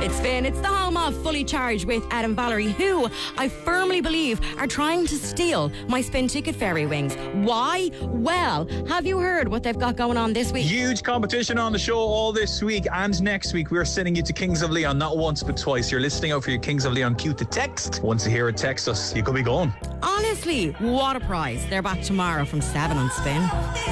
It's Spin. It's the home of Fully Charged with Ed and Valerie, who I firmly believe are trying to steal my Spin Ticket Fairy wings. Why? Well, have you heard what they've got going on this week? Huge competition on the show all this week and next week. We're sending you to Kings of Leon, not once but twice. You're listening out for your Kings of Leon cue to text. Once you hear it, text us. You could be going. Honestly, what a prize. They're back tomorrow from 7 on Spin.